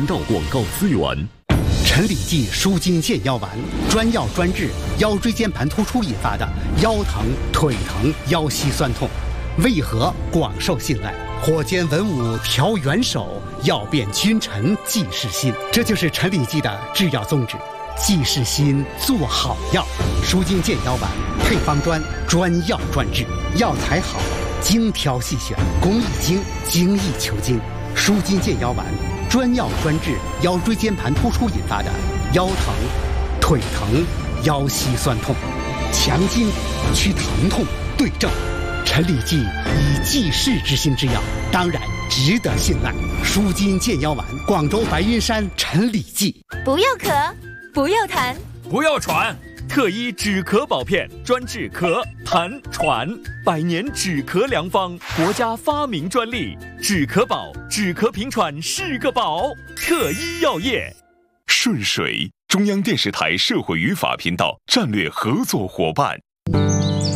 参照广告资源。 陈李济舒筋健腰丸，专药专治腰椎间盘突出引发的腰疼、腿疼、腰膝酸痛，为何广受信赖？火煎文武调元首，药变君臣济世心。这就是陈李济的制药宗旨，济世心，做好药。舒筋健腰丸配方专，专药专治，药材好，精挑细选，工艺精，精益求精。舒筋健腰丸专药专治腰椎间盘突出引发的腰疼、腿疼、腰膝酸痛，强筋去疼痛，对症。陈李济以济世之心之药，当然值得信赖。舒筋健腰丸，广州白云山陈李济。 不要咳，不要痰， 不要喘，特医止咳保片，专治咳、痰、喘，100年止咳良方，国家发明专利，止咳宝，止咳平喘是个宝。特医药业。 顺水，中央电视台社会与法频道战略合作伙伴。